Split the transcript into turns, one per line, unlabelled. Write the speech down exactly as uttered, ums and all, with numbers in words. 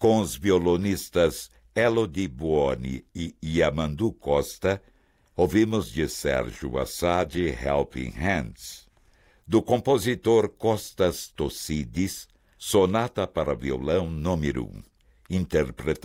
com os violonistas Elodie Buoni e Yamandu Costa, ouvimos de Sérgio Assad Helping Hands. Do compositor Costas Tossides, Sonata para Violão número um, interpretação